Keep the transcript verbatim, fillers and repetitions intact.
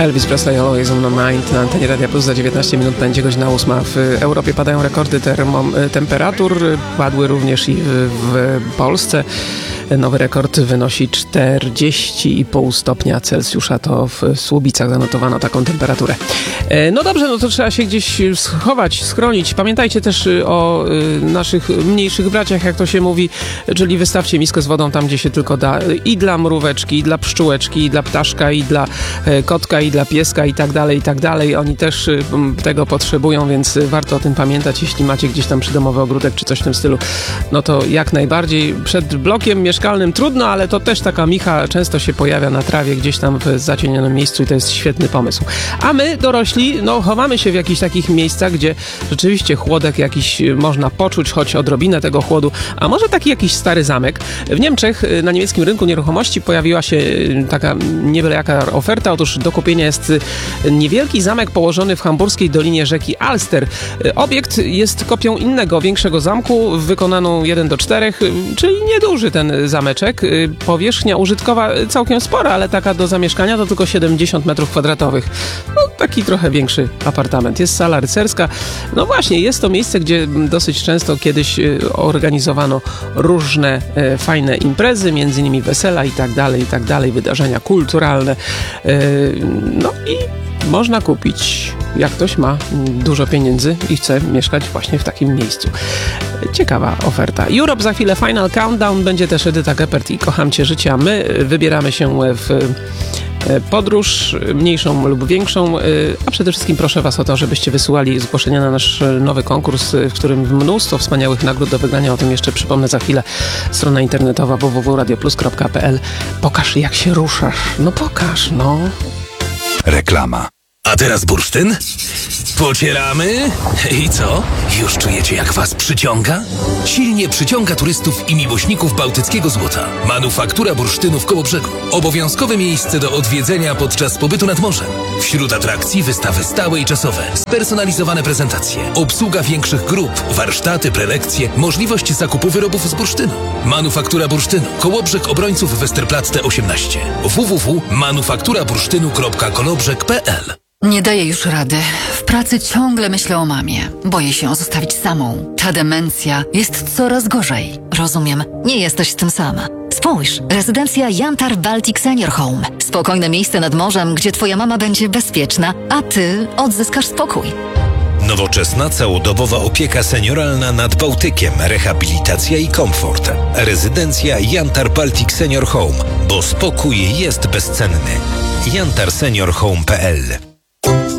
Elvis Presley, Always on my mind, na antenie Radia Plus. Za dziewiętnaście minut będzie godzina ósma. W Europie padają rekordy termom- temperatur, padły również i w, w Polsce. Nowy rekord wynosi czterdzieści i pół stopnia Celsjusza. To w Słubicach zanotowano taką temperaturę. No dobrze, no to trzeba się gdzieś schować, schronić. Pamiętajcie też o naszych mniejszych braciach, jak to się mówi, czyli wystawcie miskę z wodą tam, gdzie się tylko da. I dla mróweczki, i dla pszczółeczki, i dla ptaszka, i dla kotka, i dla pieska, i tak dalej, i tak dalej. Oni też tego potrzebują, więc warto o tym pamiętać. Jeśli macie gdzieś tam przydomowy ogródek, czy coś w tym stylu, no to jak najbardziej. Przed blokiem mieszkalnym trudno, ale to też taka micha często się pojawia na trawie, gdzieś tam w zacienionym miejscu i to jest świetny pomysł. A my, dorośli, no chowamy się w jakichś takich miejscach, gdzie rzeczywiście chłodek jakiś można poczuć, choć odrobinę tego chłodu, a może taki jakiś stary zamek. W Niemczech na niemieckim rynku nieruchomości pojawiła się taka nie byle jaka oferta. Otóż do kupienia jest niewielki zamek położony w hamburskiej dolinie rzeki Alster. Obiekt jest kopią innego, większego zamku, wykonaną jeden do czterech, czyli nieduży ten zameczek. Powierzchnia użytkowa całkiem spora, ale taka do zamieszkania to tylko siedemdziesiąt metrów kwadratowych. No, taki trochę większy apartament. Jest sala rycerska. No właśnie, jest to miejsce, gdzie dosyć często kiedyś organizowano różne e, fajne imprezy, między innymi wesela i tak dalej, i tak dalej, wydarzenia kulturalne. E, no i można kupić, jak ktoś ma dużo pieniędzy i chce mieszkać właśnie w takim miejscu. Ciekawa oferta. Europe za chwilę, Final Countdown, będzie też Edyta Geppert i Kocham Cię życia. My wybieramy się w podróż, mniejszą lub większą, a przede wszystkim proszę Was o to, żebyście wysyłali zgłoszenia na nasz nowy konkurs, w którym mnóstwo wspaniałych nagród do wygrania. O tym jeszcze przypomnę za chwilę. Strona internetowa w w w kropka radioplus kropka p l. Pokaż, jak się ruszasz. No pokaż, no. Reklama. A teraz bursztyn? Pocieramy? I co? Już czujecie, jak was przyciąga? Silnie przyciąga turystów i miłośników bałtyckiego złota. Manufaktura bursztynu w Kołobrzegu. Obowiązkowe miejsce do odwiedzenia podczas pobytu nad morzem. Wśród atrakcji wystawy stałe i czasowe, spersonalizowane prezentacje, obsługa większych grup, warsztaty, prelekcje, możliwość zakupu wyrobów z bursztynu. Manufaktura bursztynu. Kołobrzeg Obrońców Westerplatte osiemnaście. w w w kropka manufaktura bursztynu kropka kolobrzeg kropka p l. Nie daję już rady. W pracy ciągle myślę o mamie. Boję się ją zostawić samą. Ta demencja jest coraz gorzej. Rozumiem. Nie jesteś z tym sama. Spójrz, rezydencja Jantar Baltic Senior Home. Spokojne miejsce nad morzem, gdzie twoja mama będzie bezpieczna, a ty odzyskasz spokój. Nowoczesna, całodobowa opieka senioralna nad Bałtykiem, rehabilitacja i komfort. Rezydencja Jantar Baltic Senior Home, bo spokój jest bezcenny. jantar senior home kropka p l